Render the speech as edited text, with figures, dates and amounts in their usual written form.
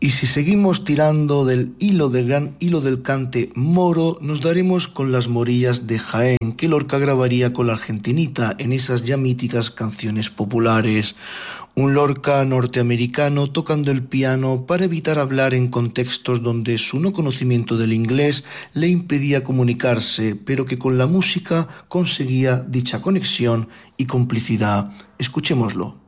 Y si seguimos tirando del gran hilo del cante moro, nos daremos con las morillas de Jaén, que Lorca grabaría con la argentinita en esas ya míticas canciones populares. Un Lorca norteamericano tocando el piano para evitar hablar en contextos donde su no conocimiento del inglés le impedía comunicarse, pero que con la música conseguía dicha conexión y complicidad. Escuchémoslo.